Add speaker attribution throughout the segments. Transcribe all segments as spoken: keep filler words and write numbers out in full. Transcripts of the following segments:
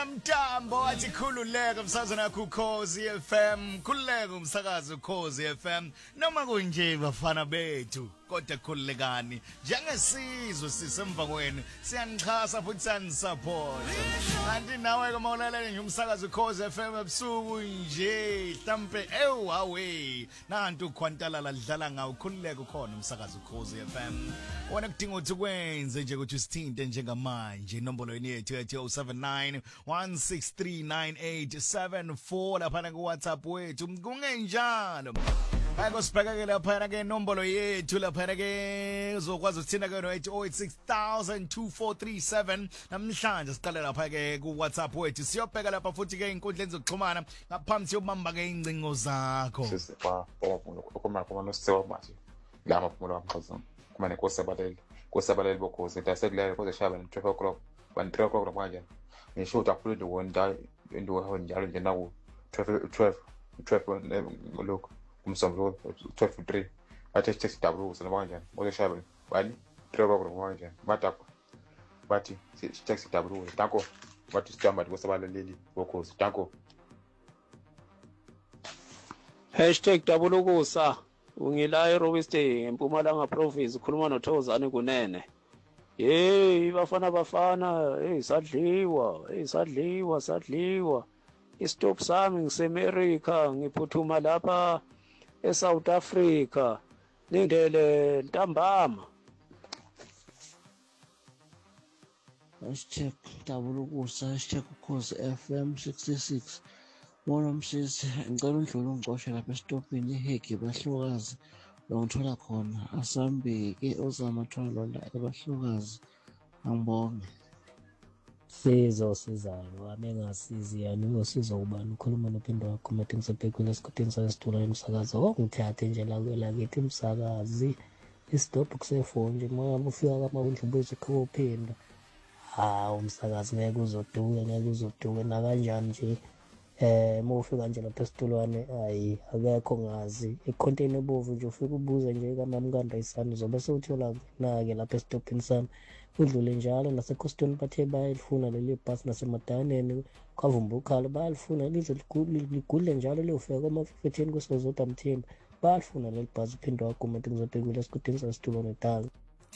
Speaker 1: Mtambo athi khululeka umsakazo nakho uKhosi F M, khululeka umsakazo uKhosi F M noma kunje bafana bethu kodwa khululekani njengesizwe sisemva kwenu siyanixhasa futhi siyanisupport. Kanti nawe ke mawulalele nje umsakazo uKhosi F M ebusuku nje mhlambe ewu awe nantu ukhwantalala lidlala ngawo khululeka ukhona umsakazo uKhosi F M. Wona kudinga ukuthi kwenze nje ukuthi usithinte njengamanje inombolo yethu ethi oh seven nine one six three nine eight seven four lapha ku WhatsApp wethu kungenjalo. Ayiko sibheka ke lapha ke inombolo yethu lapha ke uzokwazi ukuthinta ke no oh eight six thousand two four three seven namhlanje siqale lapha ke ku WhatsApp wethu siyobheka lapha futhi ke inkundleni zokuxhumana ngaphambi siyobamba ke incingo zakho.
Speaker 2: Sisiba baba ukuma kuma nosisewa manje la maphumulo amxazana kuma nekosabalele kosabalele bokhoze dasekulele koze shaba ne twelve o'clock one three o'clock manje ngisho utaphule the one day into njalo nje naku twelve twelve twelve lokho umsomlo twelve three athe taxi double usana kanjani koze shaba bani three o'clock manje batapha bathi taxi double danko bathi sitamba kosabalele bokhoze danko
Speaker 3: hashtag double ukusa ungila eRobiste eMpumalanga province ukhuluma noThozani kunene. Hey bafana bafana hey sadliwa hey sadliwa sadliwa istop sami ngiseAmerica ngiphuthuma lapha eSouth Africa lindele ntambama.
Speaker 4: Hashtag double ukusa hashtag ukhozi F M sixty-six. Wona msisi ngicela undlule ungicoshe lapha esitopini ihegi bahlukazi lo ngithola khona asambike ozamathwalo la ebahlukazi angibonge
Speaker 5: sizo sizayo abengasizi yani ngosizo ubani ukhuluma nophindo wakho mathi ngisebhekile esikutini sasithola emsakazo okungithathe nje la kwela kithi umsakazi istop kusefoni nje manje ufika kamawundlu bese khophinda ha umsakazi ngeke uzoduka ngeke uzoduka na kanjani nje eh mufika nje lapha esitulwane ayi akekho ngazi icontainer bovu nje ufika ubuza nje kamamkanda isani zobe sewuthola na ke lapha esitopini sami udlule njalo naseCostoni bathe bayalifuna leli bus nasemadaneni kwavumba ukhala bayalifuna lize ligudle njalo liyofika kwama fifteen kusozodwa mthemba bayalifuna leli bus uphinde wakhomenta ngizobhekile esikutini sasitulwane tanga.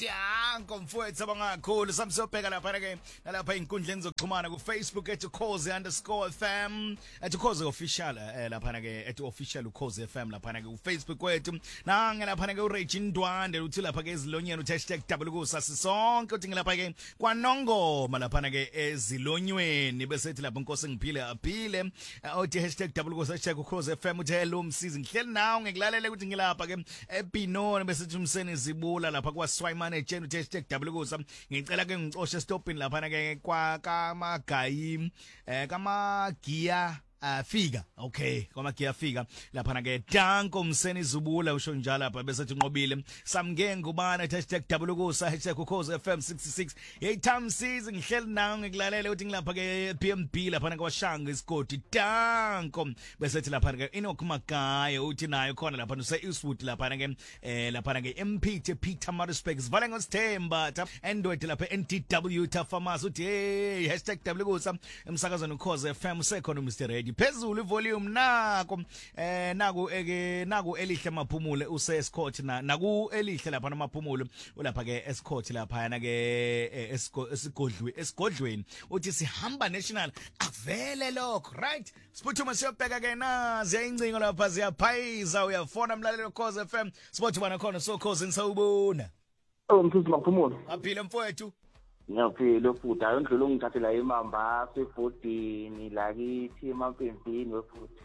Speaker 1: Danko mfowethu abangakhulu samsobheka lapha ke nalapha inkundleni zokuxhumana ku Facebook ethi Khosi underscore F M ethi Khosi official eh, lapha ke ethi official uKhosi F M lapha ke ku Facebook wethu nange lapha ke uRegine Ndwande uthi lapha ke ezilonyeni uthi hashtag double ukusa sisonke uthi ngilapha ke kwanongoma lapha ke ezilonyweni bese ethi lapha inkosi ngiphile aphile uthi hashtag double ukusa hashtag uKhosi F M uthi hello msizi ngihleli nawe ngikulalele ukuthi ngilapha ke ePinoni bese ethi umseni zibula lapha kwa Swayman ejeni uthi hashtag double ukusa ngicela ke ngicoshe stopini lapha ke kwa kamagayi eh kamagiya afika okay kwama kuyafika lapha na ke Danko Mseni Zubula usho njalo lapha bese tinqobile samnge ngubana hashtag double ukusa hashtag ukhozi F M sixty-six hey time season ngihleli nawe ngikulalele uthi ngilapha ke P M B lapha na kwashanga isigodi Danko bese ethi lapha ke Enoch Magaye uthi nayo khona lapha no say Eastwood lapha ke eh lapha ke M P T Peter Marispex Valengos Themba Android lapha N T W Tafamas uthi hey hashtag double ukusa emsakazweni ukhozi F M sekhona Mister phezulu volume nako eh naku eke naku elihle maphumulo use Escort na naku elihle lapha namaphumulo ulapha ke Escort lapha yana ke esigodlwe esigodlweni uthi sihamba national avele lokho right siphuma siyobheka ke nazi ayincingo lapha ziyaphayiza uyafona mlalelo Khosi F M sibothi bana khona so Khosi nisawubona
Speaker 6: oh mfisi maphumulo
Speaker 1: aphile mfowethu
Speaker 6: ngiyaphila futhi ayondlula ungithathela imamba sebhodini lakithi emampembini wefuthi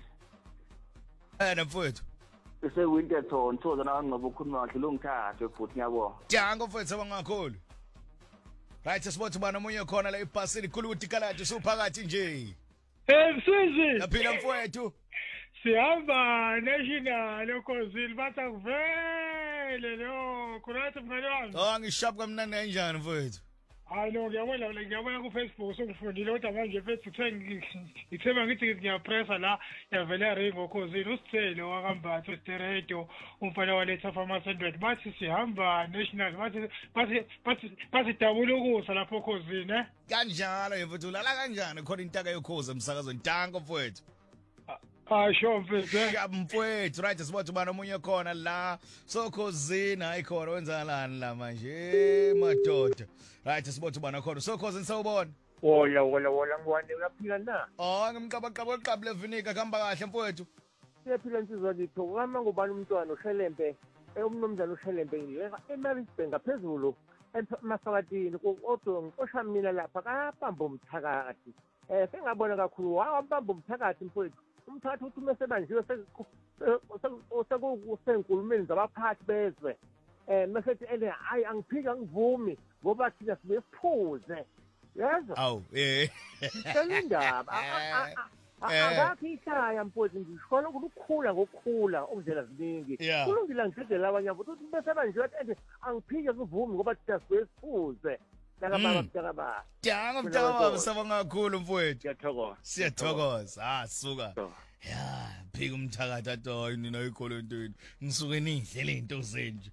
Speaker 1: eh mfowethu
Speaker 6: ese Winterton thoza nangqobo ukhuluma kahle ungithathe futhi ngiyabonga
Speaker 1: Danko mfowethu abangakhulu right sibothi bana omunye khona la ibhasini khulu ukuthi kalathi usuphakathi nje
Speaker 7: eh msizi
Speaker 1: aphila mfowethu
Speaker 7: sihamba national Khosi batha kuvele lo khulathi mngane wami
Speaker 1: oh ngishap kamnandi kanjani mfowethu
Speaker 7: Hayi no ngiyabona la ngiyabona ku Facebook songifundile kodwa manje Facebook ngithemba ngithi ngiyapressa la yavela ringo khosini usithele wakambatho steredo umfana waletha pharmacy hundred bathi sihamba national bathi bathi bathi bathi dabulukusa lapho khosini eh
Speaker 1: kanjalo mfowethu lala kanjani khona intaka yokhozi emsakazweni tanko mfowethu
Speaker 7: Ah sure mfethu
Speaker 1: mfowethu right sibothe ubani omunye khona la so khosini hayi khona wenzakalani la manje madoda right sibothe ubani khona so khosini sawubona
Speaker 8: Wola wola wola ngwane uyaphila na?
Speaker 1: oh ngimqabaqaba oqabule levinika kuhamba kahle mfowethu
Speaker 8: Siyaphila insizwa litho ngama ngubani umntwana uShelembe umnomzana uShelembe ngiyeka eMarisburg ngaphezulu emasakatini kodwa ngixosha mina lapha kabamba umthakathi eh sengabona kakhulu wabamba umthakathi mfowethu umthakathi uthi mesebanjiwe sekusenkulumeni zabaphathi bezwe eh mesethi ene hayi angiphika ngivumi ngoba thina sibe siphuze yezwa
Speaker 1: aw eh
Speaker 8: selindaba akakho ikhaya mfowethu ngishona ukukhula ngokukhula okudlela ziningi kulungile ngidedela abanye abantu uthi besebanjiwe ende angiphike ngivumi ngoba thina sibe siphuze nakababa mntakababa
Speaker 1: Danga mntakababa sabonga kakhulu mfowethu
Speaker 8: siyathokoza
Speaker 1: siyathokoza ah suka ya phika umthakathi atoyi nina ikolo ntweni ngisuke nidlela into zenje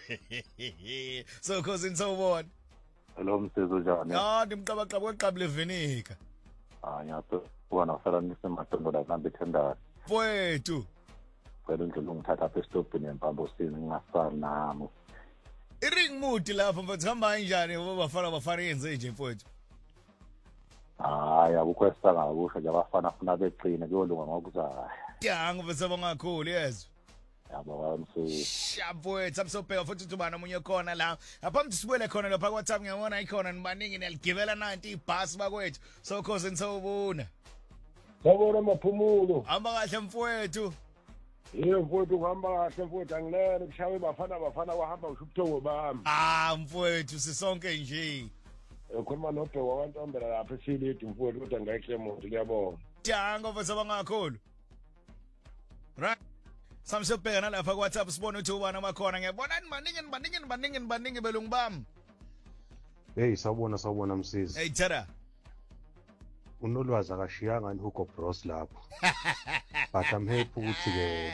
Speaker 1: so cause insawubona
Speaker 9: hello msizwe njani
Speaker 1: ah ndimqabaqaba kweqabule levinika
Speaker 9: ah nyato ubona usala nisematombo la kambe tenders
Speaker 1: mfowethu
Speaker 9: kwelo ndlela ngithatha apha estopini empambo sini ngingasali nami
Speaker 1: iring mood lapha mfowethu hamba kanjani bafana bafana yenze nje mfowethu
Speaker 9: hayi akukho esitanga kusho nje abafana afuna beqine kuyolunga ngokuzayo
Speaker 1: Danga mfowethu abangakhulu yezwa
Speaker 9: yabo mfowethu
Speaker 1: shabwethu amsobheka futhi uthi bana omunye khona la aphambi sibuyele khona lapha kwa WhatsApp ngiyabona ikhona nibaningi neligibela nanti ibhasi bakwethu so cause nisawubona
Speaker 10: Sawubona maphumulo
Speaker 1: hamba kahle mfowethu
Speaker 10: yebo mfowethu uhamba kahle mfowethu angilele kushawe bafana bafana wahamba usho ubuthongo bami
Speaker 1: ah mfowethu sisonke nje
Speaker 10: ekhuluma nodwa wabantombela lapha esilidi mfowethu kodwa ngayikhle muntu liyabona
Speaker 1: Danga mfowethu abangakhulu right samsobheka nalapha ku WhatsApp sibona ukuthi ubani amakhona ngiyabona nibaningi nibaningi nibaningi nibaningi belungu bami
Speaker 9: hey sawubona sawubona msisi
Speaker 1: hey tara
Speaker 9: unolwazi akashiyanga ni Hugo Bros lapho but I'm happy ukuthi ke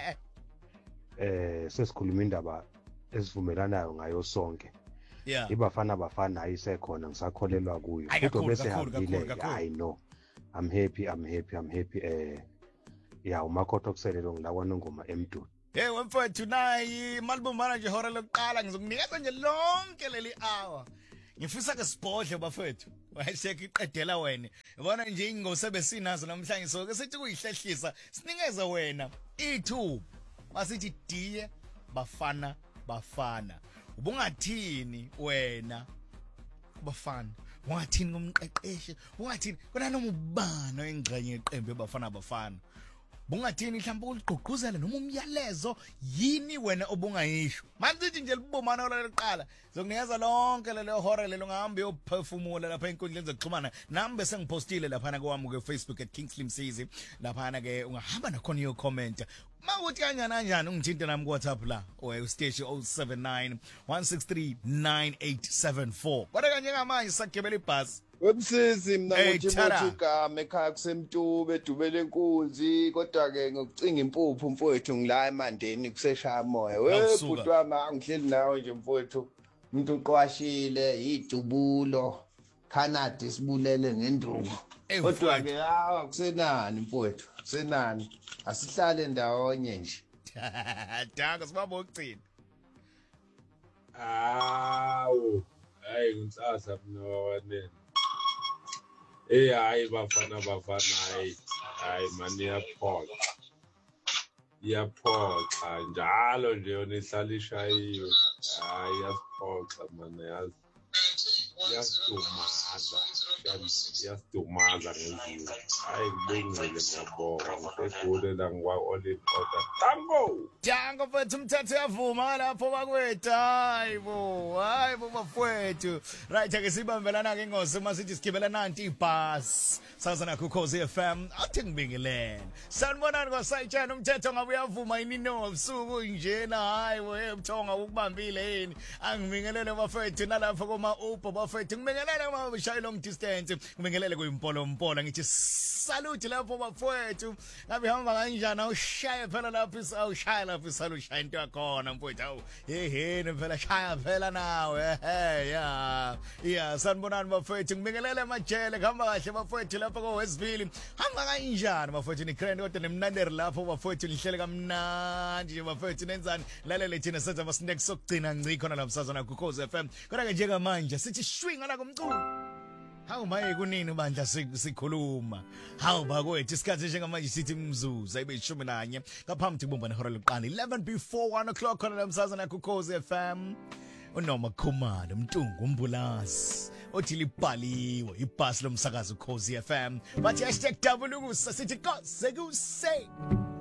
Speaker 9: eh sesikhuluma indaba esivumelanayo ngayo sonke
Speaker 1: yeah
Speaker 9: ibafana bafana ayisekhona ngisakholelwa kuyo kodwa bese hambile I know I'm happy I'm happy I'm happy eh ya umakhoto kuselelo ngilakwana ngoma emdudu
Speaker 1: hey wemfowethu nayi malibumbana nje hora lokuqala ngizokunikeza nje lonke leli hour ngifisa ke sibhodle bafethu wayesheka iqedela wena yabona nje ingosebe sinazo namhlanje so ke sithi kuyihlehlisa sinikeza wena ithu masithi diye bafana bafana ubungathini wena bafana ungathini ngomqeqeshe ungathini kona noma ubani engqanye iqembu bafana bafana bungathini mhlawumbe uligqugquzela noma umyalezo yini wena obungayisho manje nje libomana olaqala zokunikeza lonke lelo hora lelo ngahamba yophefumula lapha enkundleni zokuxhumana nami bese ngipostile lapha na kwami ku Facebook at Kingsley Msizi lapha na ke ungahamba nakhona iyo comment mawuthi kanjani kanjani ungithinte nami ku WhatsApp la o stage oh seven nine one six three nine eight seven four kodwa kanje ngamanje sakugibela ibhasi
Speaker 11: Websizi mina ngoTimothy Gama ekhaya kusemtube edubele enkunzi kodwa ke ngokucinga impuphu mfowethu ngila emandeni kuseshaya moya webhuti wami angihleli nawe nje mfowethu umuntu uqwashile idubulo Canada isibulele ngenduku kodwa ke hawa kusenani mfowethu kusenani asihlale ndawonye nje
Speaker 1: Danga sibabo ukugcina
Speaker 12: awu hayi ngisasa mina wanene Eh hayi bafana bafana hayi hayi mani yaphoxa yaphoxa njalo nje yona ihlalisha iyo hayi yaphoxa mani yazi yasumaza station yasidumaza ngezulu hayi kulungile ngiyabonga ngisegude la ngikwa all in order tango
Speaker 1: Jango mfethu umthetho uyavuma lapho bakwethu hayibo hayibo bafowethu right ake sibambelana ke ngosi masithi sigibela nanti ibus sazana ku Khosi F M athi ngibingelene sanibonani ngosayitshana umthetho ngabe uyavuma yini no ubusuku njena hayibo ebuthonga ukubambile yini angibingelele bafowethu nalapho koma Uber bafowethu ngibingelele uma beshaya long distance ngibingelele kuyimpolo mpola ngithi salute lapho bafowethu ngabe hamba kanjani awushaye phela lapho isawushaya lapho isalushaya into yakhona mfowethu awu hey hey phela shaya phela nawe hey ya ya sanibonani bafowethu ngibingelele majele kuhamba kahle bafowethu lapho ko Westville hamba kanjani bafowethu ni grand kodwa nemnanderi lapho bafowethu lihlele kamnandi bafowethu nenzani lalele thina senza ama snacks sokugcina ngci khona lapsazana ku Khosi F M kodwa ke njenga manje sithi shwinga la kumculo hawu maye kunini bandla sikhuluma hawu bakwethu isikhathi njengamanje sithi mzuzu ayibe ishumi nanye ngaphambi kubomba nehora lokuqala eleven before one o'clock khona lapsazana ku Khosi F M unoma Khumalo Mtungu umbulazi othi libhaliwe ibhasi lomsakazo Khosi F M bathi hashtag double ukusa sithi ko sekuse